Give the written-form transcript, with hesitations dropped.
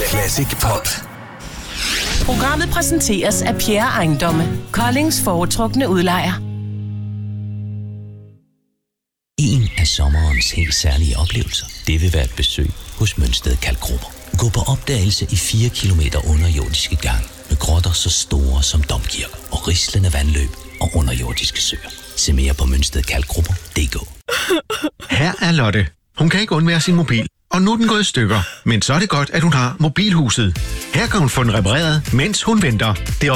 Classic Pop. Programmet præsenteres af Pierre Ejendomme, Koldings foretrukne udlejer. En af sommerens helt særlige oplevelser, det vil være et besøg hos Mønsted Kalkgruber. Gå på opdagelse i 4 kilometer underjordiske gang med grotter så store som domkirker og rislende vandløb og underjordiske søer. Se mere på mønstedkalkgrupper.dk. Her er Lotte. Hun kan ikke undvære sin mobil, og nu er den gået i stykker. Men så er det godt, at hun har Mobilhuset. Her kan hun få den repareret, mens hun venter. Det